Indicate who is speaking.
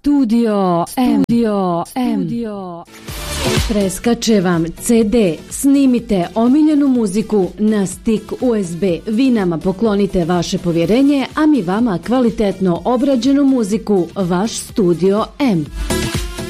Speaker 1: Studio M. Studio M. Preskače vam CD, snimite omiljenu muziku na stik USB. Vi nama poklonite vaše povjerenje, a mi vama kvalitetno obrađenu muziku, vaš Studio M.